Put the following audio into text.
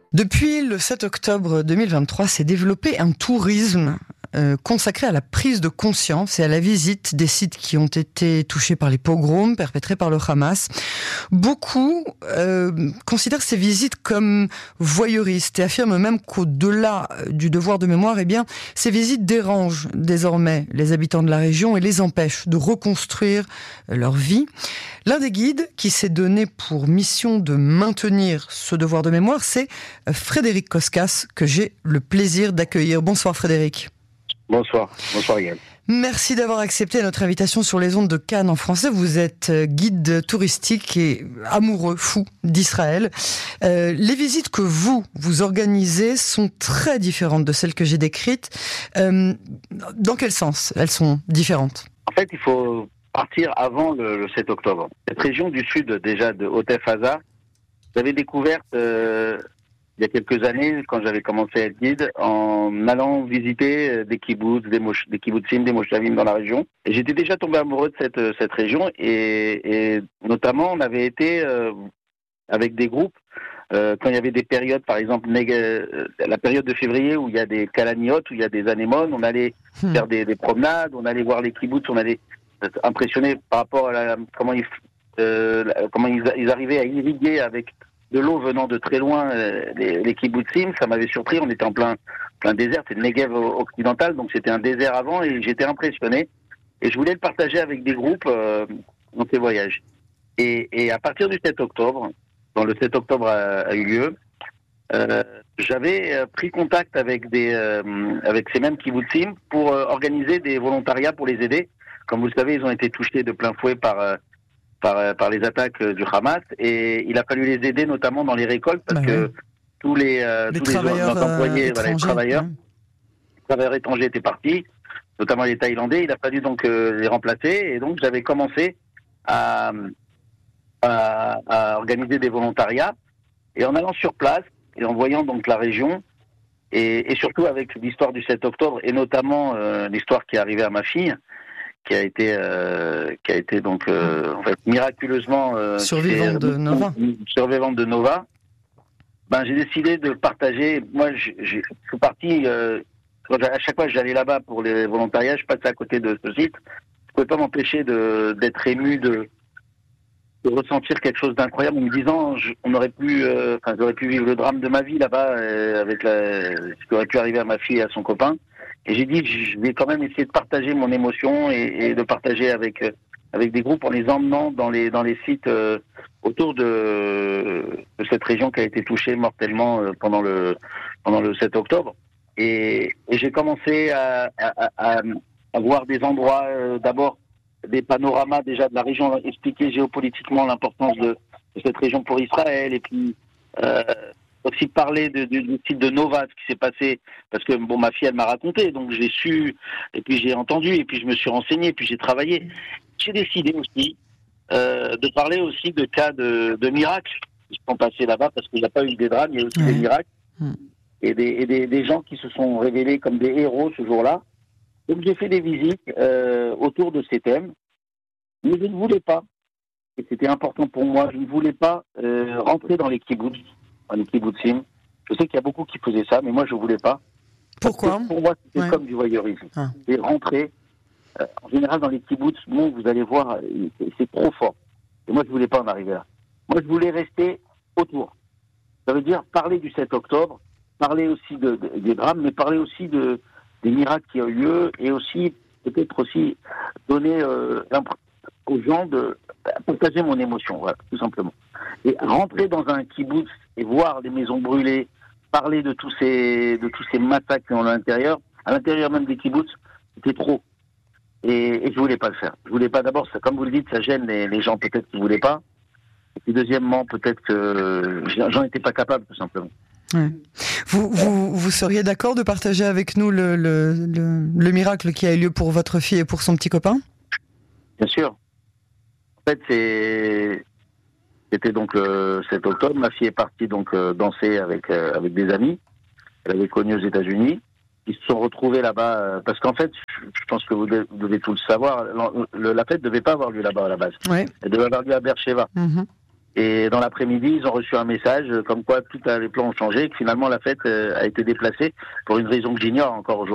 Depuis le 7 octobre 2023, s'est développé un tourisme consacré à la prise de conscience et à la visite des sites qui ont été touchés par les pogroms perpétrés par le Hamas. Beaucoup considèrent ces visites comme voyeuristes et affirment même qu'au-delà du devoir de mémoire, ces visites dérangent désormais les habitants de la région et les empêchent de reconstruire leur vie. L'un des guides qui s'est donné pour mission de maintenir ce devoir de mémoire, c'est Frédéric Koskas, que j'ai le plaisir d'accueillir. Bonsoir Frédéric. Bonsoir Yann. Merci d'avoir accepté notre invitation sur les ondes de Cannes en français. Vous êtes guide touristique et amoureux, fou d'Israël. Les visites que vous organisez sont très différentes de celles que j'ai décrites. Dans quel sens elles sont différentes ? En fait, il faut partir avant le 7 octobre. Cette région du sud, déjà de Haute-Aza, j'avais découverte il y a quelques années, quand j'avais commencé à être guide, en allant visiter des kibbutz, des kibbutzim, des moshavim dans la région. Et j'étais déjà tombé amoureux de cette région et notamment on avait été avec des groupes quand il y avait des périodes, par exemple la période de février où il y a des kalaniot, où il y a des anémones, on allait faire des promenades, on allait voir les kibbutz, on allait être impressionné par rapport à comment ils arrivaient à irriguer avec de l'eau venant de très loin, les kibbutzim. Ça m'avait surpris, on était en plein désert, c'est le Negev occidental, donc c'était un désert avant, et j'étais impressionné, et je voulais le partager avec des groupes dans ces voyages. Et à partir du 7 octobre, quand le 7 octobre a eu lieu, j'avais pris contact avec ces mêmes kibbutzim pour organiser des volontariats pour les aider. Comme vous le savez, ils ont été touchés de plein fouet par les attaques du Hamas, et il a fallu les aider notamment dans les récoltes parce que tous les employés, les travailleurs étrangers étaient partis, notamment les Thaïlandais. Il a fallu donc les remplacer, et donc j'avais commencé à organiser des volontariats, et en allant sur place et en voyant donc la région, et surtout avec l'histoire du 7 octobre, et notamment l'histoire qui est arrivée à ma fille, qui a été donc en fait miraculeusement survivante de Nova. Ben j'ai décidé de partager. Moi, je suis parti à chaque fois que j'allais là-bas pour les volontariats, je passais à côté de ce site. Je pouvais pas m'empêcher d'être ému, de ressentir quelque chose d'incroyable, en me disant j'aurais pu vivre le drame de ma vie là-bas avec ce qui aurait pu arriver à ma fille et à son copain. Et j'ai dit, je vais quand même essayer de partager mon émotion et de partager avec des groupes en les emmenant dans les sites autour de cette région qui a été touchée mortellement pendant le 7 octobre. Et j'ai commencé à voir des endroits, d'abord des panoramas déjà de la région, expliquer géopolitiquement l'importance de cette région pour Israël, et puis aussi parler du site de Nova, ce qui s'est passé, parce que ma fille elle m'a raconté, donc j'ai su, et puis j'ai entendu, et puis je me suis renseigné, et puis j'ai travaillé. J'ai décidé aussi de parler aussi de cas de miracles qui se sont passés là-bas, parce qu'il n'y a pas eu des drames, il y a aussi des miracles, et des gens qui se sont révélés comme des héros ce jour-là. Donc j'ai fait des visites autour de ces thèmes, mais je ne voulais pas, et c'était important pour moi, je ne voulais pas rentrer dans les kibbutz, les kibbutzim. Je sais qu'il y a beaucoup qui faisaient ça, mais moi je voulais pas. Pourquoi ? Pour moi, c'était comme du voyeurisme. C'est rentrer. En général, dans les kibbutz, vous allez voir, c'est trop fort. Et moi, je voulais pas en arriver là. Moi, je voulais rester autour. Ça veut dire parler du 7 octobre, parler aussi des drames, mais parler aussi des miracles qui ont eu lieu, et aussi, peut-être aussi, donner aux gens de partager mon émotion, voilà, tout simplement. Et rentrer dans un kibbutz et voir les maisons brûlées, parler de tous ces massacres qui ont à l'intérieur même des kibbutz, c'était trop. Et je voulais pas le faire. Je voulais pas, d'abord, comme vous le dites, ça gêne les gens peut-être qui voulaient pas. Et puis deuxièmement, peut-être que j'en étais pas capable, tout simplement. Ouais. Vous seriez d'accord de partager avec nous le miracle qui a eu lieu pour votre fille et pour son petit copain ? Bien sûr. En fait, c'était donc le 7 octobre. Ma fille est partie donc danser avec des amis. Elle avait connu aux États-Unis. Ils se sont retrouvés là-bas parce qu'en fait, je pense que vous devez tout le savoir. La fête ne devait pas avoir lieu là-bas à la base. Ouais. Elle devait avoir lieu à Beersheba. Et dans l'après-midi, ils ont reçu un message comme quoi tous les plans ont changé, que finalement la fête a été déplacée pour une raison que j'ignore encore aujourd'hui.